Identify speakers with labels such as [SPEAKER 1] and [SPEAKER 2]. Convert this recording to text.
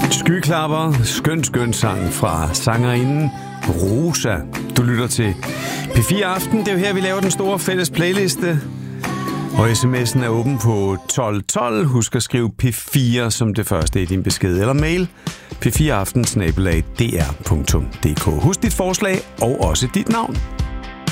[SPEAKER 1] Skyklapper, skøn sang fra sangerinden Rosa. Du lytter til P4 Aften. Det er jo her, vi laver den store fælles playliste. Og sms'en er åben på 1212. Husk at skrive P4 som det første i din besked eller mail. p4aften@dr.dk. Husk dit forslag og også dit navn.